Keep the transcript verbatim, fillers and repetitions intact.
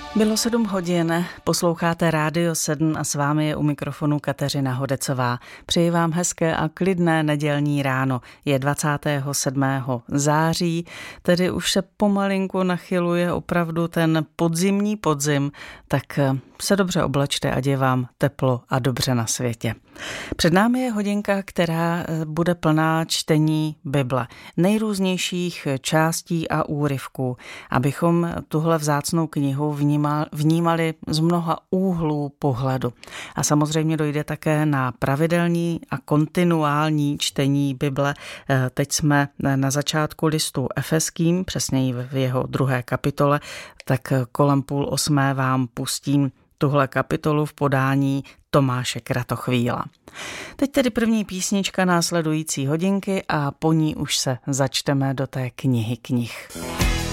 Bylo sedm hodin, posloucháte Rádio sedm a s vámi je u mikrofonu Kateřina Hodecová. Přeji vám hezké a klidné nedělní ráno. Je dvacátého sedmého září, tedy už se pomalinku nachyluje opravdu ten podzimní podzim, tak se dobře oblečte, ať je vám teplo a dobře na světě. Před námi je hodinka, která bude plná čtení Bible, nejrůznějších částí a úryvků, abychom tuhle vzácnou knihu vnímali z mnoha úhlů pohledu. A samozřejmě dojde také na pravidelný a kontinuální čtení Bible. Teď jsme na začátku listu Efeským, přesněji v jeho druhé kapitole, tak kolem půl osmé vám pustím tuhle kapitolu v podání Tomáše Kratochvíla. Teď tedy první písnička následující hodinky a po ní už se začteme do té knihy knih.